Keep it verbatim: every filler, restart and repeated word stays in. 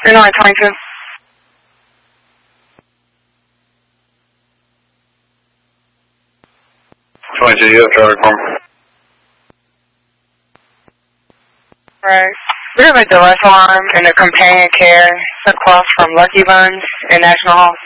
You're nine twenty-two. twenty-two, you have traffic form. Right. We have a duress alarm and a companion care across from Lucky Buns in National Hall.